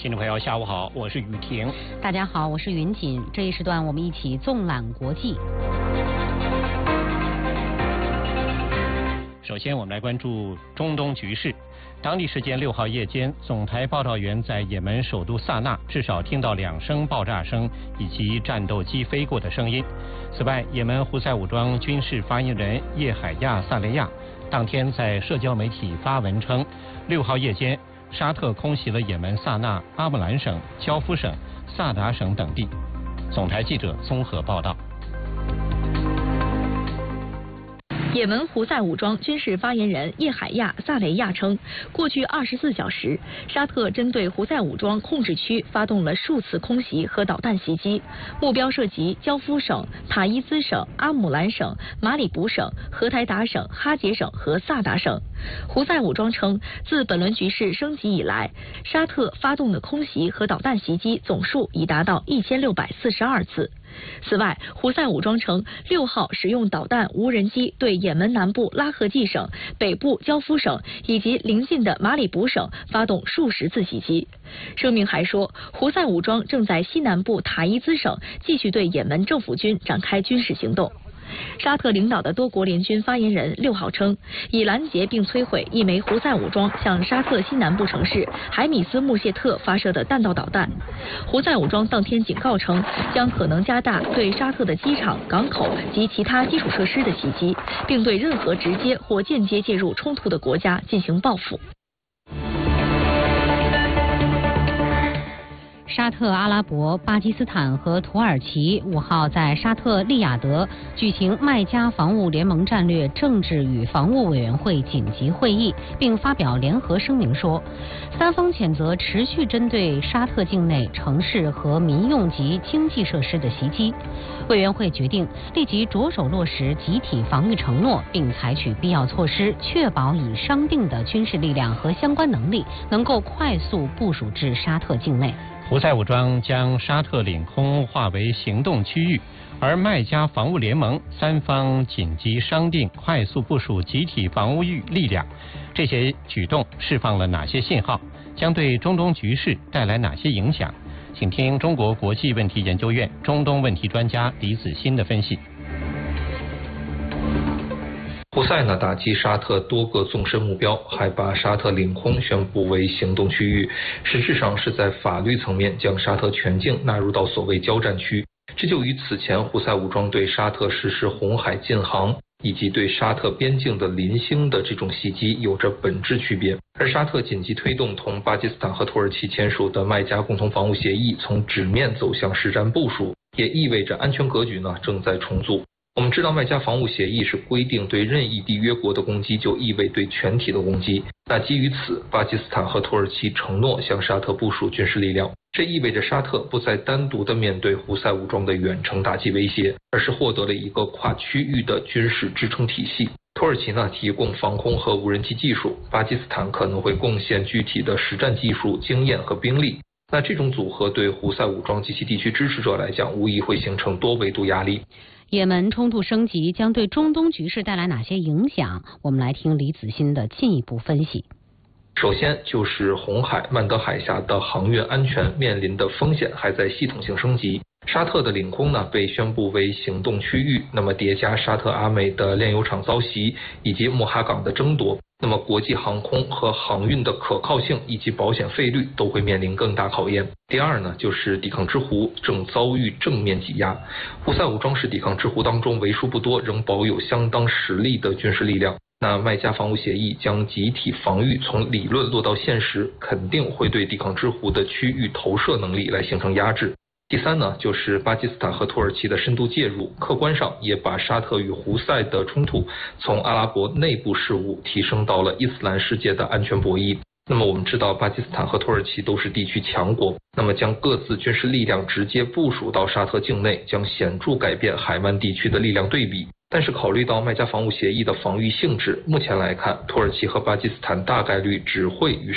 听众朋友，下午好，我是雨婷。 大家好，我是云锦。这一时段我们一起纵览国际。 首先，我们来关注中东局势。当地时间6号夜间，总台报道员在也门首都萨那至少听到2声爆炸声以及战斗机飞过的声音。此外，也门胡塞武装军事发言人叶海亚·萨雷亚当天在社交媒体发文称，6号夜间，沙特空袭了也门萨那、阿姆兰省、焦夫省、萨达省等地。总台记者综合报道。 也门胡塞武装军事发言人叶海亚·萨雷亚称，过去24小时，沙特针对胡塞武装控制区发动了数次空袭和导弹袭击，目标涉及焦夫省、塔伊兹省、阿姆兰省、马里卜省、荷台达省、哈杰省和萨达省。胡塞武装称，自本轮局势升级以来，沙特发动的空袭和导弹袭击总数已达到1642次。此外，胡塞武装称，6号使用导弹无人机对也门南部拉合季省、北部焦夫省以及邻近的马里卜省发动数十次袭击。声明还说，胡塞武装正在西南部塔伊兹省继续对也门政府军展开军事行动。沙特领导的多国联军发言人6号称，已拦截并摧毁一枚胡塞武装向沙特西南部城市海米斯穆谢特发射的弹道导弹。胡塞武装当天警告称，将可能加大对沙特的机场、港口及其他基础设施的袭击，并对任何直接或间接介入冲突的国家进行报复。 沙特阿拉伯、巴基斯坦和土耳其5号在沙特利雅得举行麦加防务联盟战略政治与防务委员会紧急会议，并发表联合声明说，三方谴责持续针对沙特境内城市和民用及经济设施的袭击。委员会决定立即着手落实集体防御承诺，并采取必要措施，确保已商定的军事力量和相关能力能够快速部署至沙特境内。 胡塞武装将沙特领空划为行动区域，而麦加防务联盟三方紧急商定快速部署集体防务力量。这些举动释放了哪些信号？将对中东局势带来哪些影响？请听中国国际问题研究院中东问题专家李子欣的分析。 胡塞打击沙特多个纵深目标，还把沙特领空宣布为行动区域，实质上是在法律层面将沙特全境纳入到所谓交战区。这就与此前胡塞武装对沙特实施红海禁航以及对沙特边境的临星的这种袭击有着本质区别。而沙特紧急推动同巴基斯坦和土耳其签署的麦加共同防务协议从纸面走向实战部署，也意味着安全格局正在重组。我们知道麦加防务协议是规定对任意缔约国的攻击就意味对全体的攻击，那基于此，巴基斯坦和土耳其承诺向沙特部署军事力量，这意味着沙特不再单独的面对胡塞武装的远程打击威胁，而是获得了一个跨区域的军事支撑体系。土耳其提供防空和无人机技术，巴基斯坦可能会贡献具体的实战技术、经验和兵力。那这种组合对胡塞武装及其地区支持者来讲，无疑会形成多维度压力。 也门冲突升级将对中东局势带来哪些影响？我们来听李子欣的进一步分析。 首先就是红海、曼德海峡的航运安全面临的风险还在系统性升级。沙特的领空被宣布为行动区域，那么叠加沙特阿美的炼油厂遭袭以及穆哈港的争夺，那么国际航空和航运的可靠性以及保险费率都会面临更大考验。第二就是抵抗之湖正遭遇正面挤压，胡塞武装是抵抗之湖当中为数不多仍保有相当实力的军事力量。那麦加防务协议将集体防御从理论落到现实，肯定会对抵抗之湖的区域投射能力来形成压制。第三就是巴基斯坦和土耳其的深度介入，客观上也把沙特与胡塞的冲突从阿拉伯内部事务提升到了伊斯兰世界的安全博弈。那么我们知道巴基斯坦和土耳其都是地区强国，那么将各自军事力量直接部署到沙特境内，将显著改变海湾地区的力量对比。但是考虑到麦加防务协议的防御性质，目前来看，土耳其和巴基斯坦大概率只会与